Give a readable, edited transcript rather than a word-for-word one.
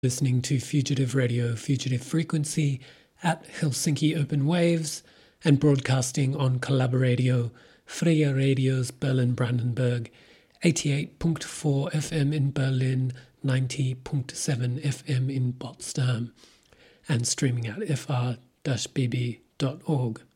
Listening to Fugitive Radio, Fugitive Frequency at Helsinki Open Waves and broadcasting on Collaboradio, Freya Radio's Berlin-Brandenburg, 88.4 FM in Berlin, 90.7 FM in Potsdam, and streaming at fr-bb.org.